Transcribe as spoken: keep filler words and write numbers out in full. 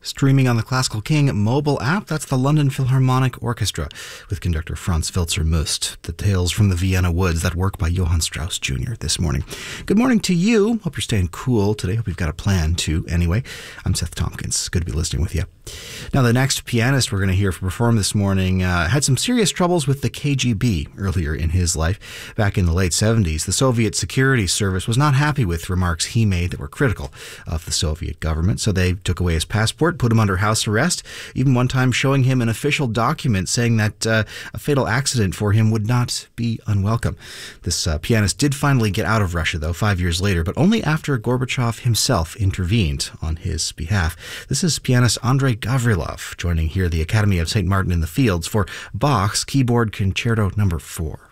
Streaming on the Classical King mobile app, that's the London Philharmonic Orchestra with conductor Franz Filzer Must. The Tales from the Vienna Woods, that work by Johann Strauss Junior this morning. Good morning to you. Hope you're staying cool today. Hope you've got a plan too. Anyway, I'm Seth Tompkins. Good to be listening with you. Now, the next pianist we're going to hear perform this morning uh, had some serious troubles with the K G B earlier in his life. Back in the late seventies, the Soviet Security Service was not happy with remarks he made that were critical of the Soviet government, so they took away his passport, put him under house arrest, even one time showing him an official document saying that uh, a fatal accident for him would not be unwelcome. This uh, pianist did finally get out of Russia, though, five years later, but only after Gorbachev himself intervened on his behalf. This is pianist Andrei Gavrilov, joining here the Academy of Saint Martin in the Fields for Bach's Keyboard Concerto Number four.